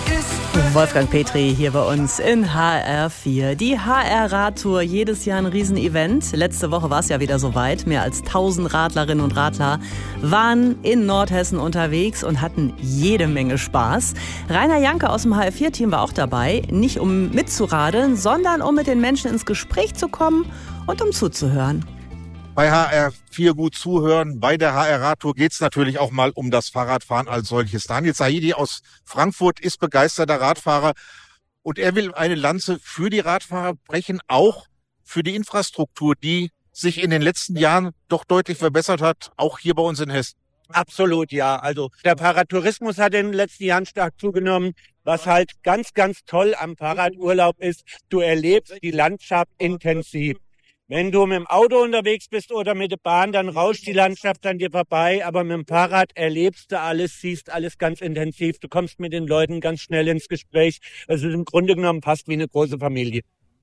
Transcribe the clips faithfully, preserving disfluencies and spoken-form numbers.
Wolfgang Petri hier bei uns in H R vier. Die H R-Radtour, jedes Jahr ein Riesenevent. Letzte Woche war es ja wieder soweit. Mehr als tausend Radlerinnen und Radler waren in Nordhessen unterwegs und hatten jede Menge Spaß. Rainer Janke aus dem H R vier-Team war auch dabei. Nicht um mitzuradeln, sondern um mit den Menschen ins Gespräch zu kommen und um zuzuhören. Bei H R vier gut zuhören. Bei der H R-Radtour geht es natürlich auch mal um das Fahrradfahren als solches. Daniel Zahidi aus Frankfurt ist begeisterter Radfahrer und er will eine Lanze für die Radfahrer brechen, auch für die Infrastruktur, die sich in den letzten Jahren doch deutlich verbessert hat, auch hier bei uns in Hessen. Absolut, ja. Also der Fahrradtourismus hat in den letzten Jahren stark zugenommen. Was halt ganz, ganz toll am Fahrradurlaub ist, du erlebst die Landschaft intensiv. Wenn du mit dem Auto unterwegs bist oder mit der Bahn, dann rauscht die Landschaft an dir vorbei. Aber mit dem Fahrrad erlebst du alles, siehst alles ganz intensiv. Du kommst mit den Leuten ganz schnell ins Gespräch. Also im Grunde genommen fast wie eine große Familie.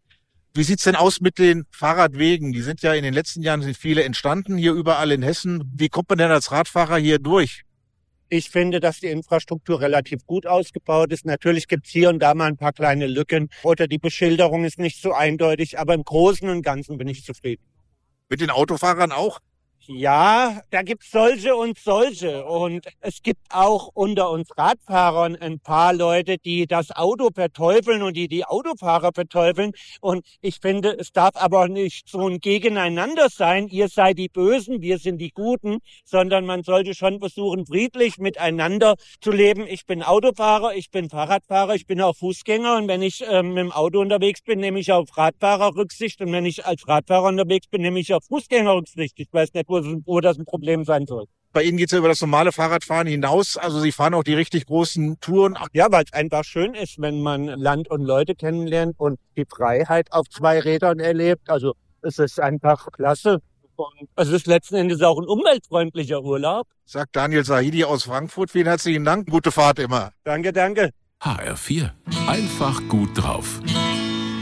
Wie sieht's denn aus mit den Fahrradwegen? Die sind ja in den letzten Jahren sind viele entstanden, hier überall in Hessen. Wie kommt man denn als Radfahrer hier durch? Ich finde, dass die Infrastruktur relativ gut ausgebaut ist. Natürlich gibt's hier und da mal ein paar kleine Lücken oder die Beschilderung ist nicht so eindeutig, aber im Großen und Ganzen bin ich zufrieden. Mit den Autofahrern auch? Ja, da gibt's solche und solche. Und es gibt auch unter uns Radfahrern ein paar Leute, die das Auto verteufeln und die die Autofahrer verteufeln. Und ich finde, es darf aber nicht so ein Gegeneinander sein. Ihr seid die Bösen, wir sind die Guten, sondern man sollte schon versuchen, friedlich miteinander zu leben. Ich bin Autofahrer, ich bin Fahrradfahrer, ich bin auch Fußgänger. Und wenn ich ähm, mit dem Auto unterwegs bin, nehme ich auf Radfahrer Rücksicht. Und wenn ich als Radfahrer unterwegs bin, nehme ich auf Fußgänger Rücksicht. Ich weiß nicht, wo das ein Problem sein soll. Bei Ihnen geht's ja über das normale Fahrradfahren hinaus. Also Sie fahren auch die richtig großen Touren. Ja, weil es einfach schön ist, wenn man Land und Leute kennenlernt und die Freiheit auf zwei Rädern erlebt. Also es ist einfach klasse. Und es ist letzten Endes auch ein umweltfreundlicher Urlaub. Sagt Daniel Zahidi aus Frankfurt. Vielen herzlichen Dank. Gute Fahrt immer. Danke, danke. H R vier. Einfach gut drauf.